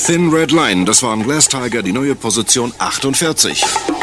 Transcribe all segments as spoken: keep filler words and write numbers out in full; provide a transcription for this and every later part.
Thin Red Line, das waren Glass Tiger, die neue Position achtundvierzig.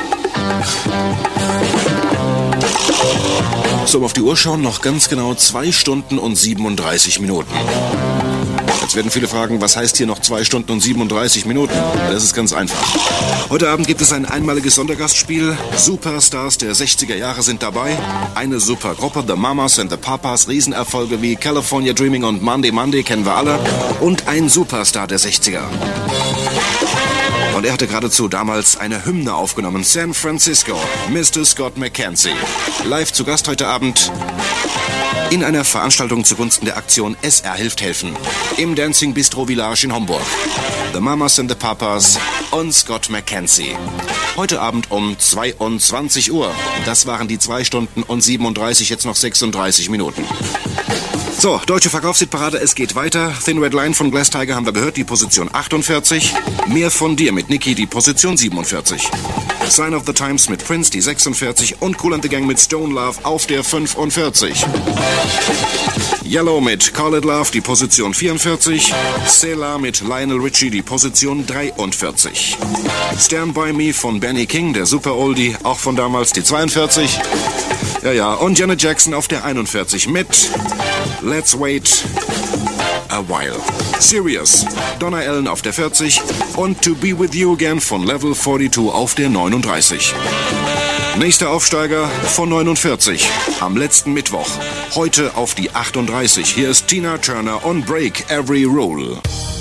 So, auf die Uhr schauen, noch ganz genau zwei Stunden und siebenunddreißig Minuten. Jetzt werden viele fragen, was heißt hier noch zwei Stunden und siebenunddreißig Minuten? Das ist ganz einfach. Heute Abend gibt es ein einmaliges Sondergastspiel. Superstars der sechziger Jahre sind dabei. Eine Supergruppe, The Mamas and the Papas. Riesenerfolge wie California Dreaming und Monday Monday kennen wir alle. Und ein Superstar der sechziger. Und er hatte geradezu damals eine Hymne aufgenommen. San Francisco, Mister Scott McKenzie. Live zu Gast heute Abend in einer Veranstaltung zugunsten der Aktion S R hilft helfen. Im Dancing Bistro Village in Homburg. The Mamas and the Papas und Scott McKenzie. Heute Abend um zweiundzwanzig Uhr. Das waren die zwei Stunden und siebenunddreißig, jetzt noch sechsunddreißig Minuten. So, deutsche Verkaufshitparade, es geht weiter. Thin Red Line von Glass Tiger haben wir gehört, die Position achtundvierzig. Mehr von dir mit Nicki, die Position siebenundvierzig. Sign of the Times mit Prince, die sechsundvierzig. Und Kool and the Gang mit Stone Love auf der fünfundvierzig. Yellow mit Call It Love, die Position vierundvierzig. Selah mit Lionel Richie, die Position dreiundvierzig. Stand By Me von Benny King, der Super Oldie, auch von damals, die zweiundvierzig. Ja, ja, und Janet Jackson auf der einundvierzig mit Let's Wait a While. Serious, Donna Allen auf der vierzig und To Be With You Again von Level zweiundvierzig auf der neununddreißig. Nächster Aufsteiger von neunundvierzig am letzten Mittwoch. Heute auf die achtunddreißig. Hier ist Tina Turner on Break Every Rule.